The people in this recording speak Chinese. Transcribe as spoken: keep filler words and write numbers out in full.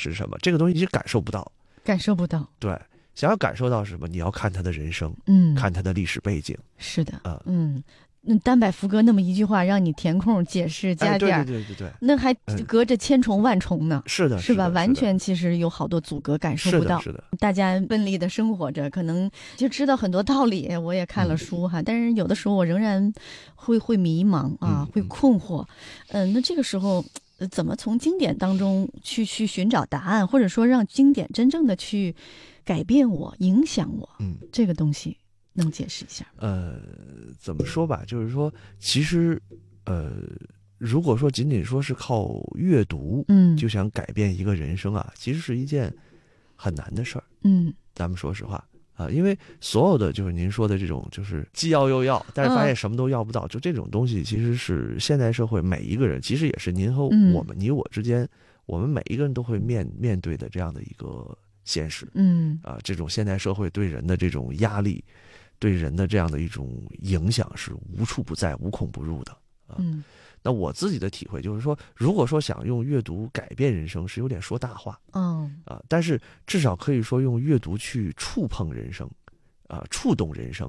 是什么，这个东西你感受不到， 感受不到。 对，想要感受到什么，你要看他的人生， 嗯， 看他的历史背景。 是的， 啊， 嗯。那单摆福哥那么一句话，让你填空解释加点、 哎、对对对对对， 那还隔着千重万重呢。 嗯、是的， 是吧？ 是完全其实有好多阻隔，感受不到。 是的，是的。 大家奋力的生活着，可能就知道很多道理。我也看了书哈，嗯、但是有的时候我仍然会会迷茫啊， 嗯、 会困惑。嗯、呃，那这个时候怎么从经典当中去去寻找答案，或者说让经典真正的去改变我、影响我？ 嗯， 这个东西。能解释一下？ 呃，怎么说吧，就是说，其实，呃，如果说仅仅说是靠阅读， 嗯， 就想改变一个人生啊，其实是一件很难的事儿。 嗯， 咱们说实话啊，因为所有的就是您说的这种，就是既要又要，但是发现什么都要不到，嗯、就这种东西，其实是现代社会每一个人，其实也是您和我们、嗯、你我之间，我们每一个人都会面面对的这样的一个现实。 嗯， 啊，这种现代社会对人的这种压力。对人的这样的一种影响是无处不在、无孔不入的啊。 嗯， 那我自己的体会就是说，如果说想用阅读改变人生，是有点说大话。 嗯啊，但是至少可以说用阅读去触碰人生，啊，触动人生。